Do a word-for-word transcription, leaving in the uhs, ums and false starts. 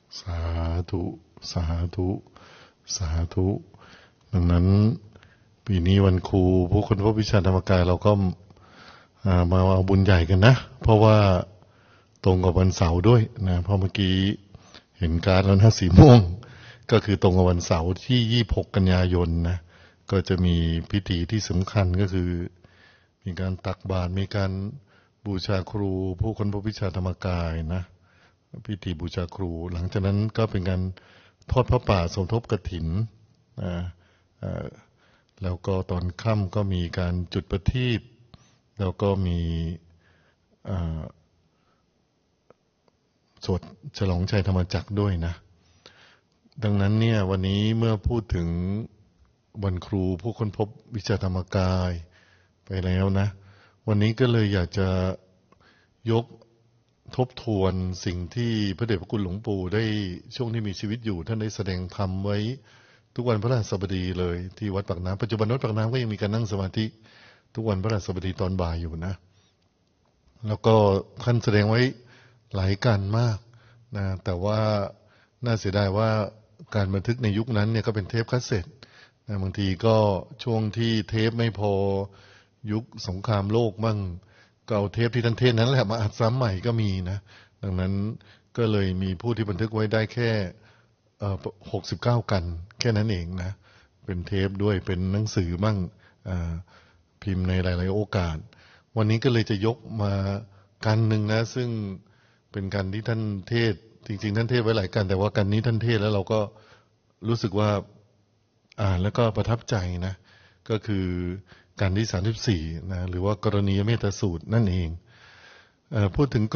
สาธุสาธุสาธุดังนั้นปีนี้วันครูผู้คนพบวิชาธรรมกายเราก็มาเอาบุญใหญ่กันนะเพราะว่าตรงกับวันเสาร์ด้วยนะเพราะเมื่อกี้เห็นการแล้วนะสีม่วงก็คือตรงกับวันเสาร์ที่ยี่สิบหกกันยายนนะก็จะมีพิธีที่สำคัญก็คือมีการตักบาตรมีการบูชาครูผู้คนพบวิชาธรรมกายนะพิธีบูชาครูหลังจากนั้นก็เป็นการทอดพระป่าสมทบกฐินนะแล้วก็ตอนค่ำก็มีการจุดประทีปแล้วก็มีสวดฉลองชัยธรรมจักรด้วยนะดังนั้นเนี่ยวันนี้เมื่อพูดถึงวันครูผู้ค้นพบวิชาธรรมกายไปแล้วนะวันนี้ก็เลยอยากจะยกทบทวนสิ่งที่พระเดชพระคุณหลวงปู่ได้ช่วงที่มีชีวิตอยู่ท่านได้แสดงธรรมไว้ทุกวันพฤหัสบดีเลยที่วัดปากน้ำปัจจุบันวัดปากน้ำก็ยังมีการนั่งสมาธิทุกวันพฤหัสบดีตอนบ่ายอยู่นะแล้วก็ท่านแสดงไว้หลายการมากนะแต่ว่าน่าเสียดายว่าการบันทึกในยุคนั้นเนี่ยก็เป็นเทปคาสเซ็ตนะบางทีก็ช่วงที่เทปไม่พอยุคสงครามโลกมั่งก็เอาเทปที่ท่านเทศนั้นแหละมาอัดซ้ำใหม่ก็มีนะดังนั้นก็เลยมีผู้ที่บันทึกไว้ได้แค่หกสิบเก้ากันแค่นั้นเองนะเป็นเทปด้วยเป็นหนังสือมั่งพิมพ์ในหลายๆโอกาสวันนี้ก็เลยจะยกมากันหนึ่งนะซึ่งเป็นกันที่ท่านเทศจริงๆท่านเทศไว้หลายกันแต่ว่ากันนี้ท่านเทศแล้วเราก็รู้สึกว่าอ่านแล้วก็ประทับใจนะก็คือกันที่สามสิบสี่นะหรือว่ากรณียเมตสูตรนั่นเองเอ่อพูดถึง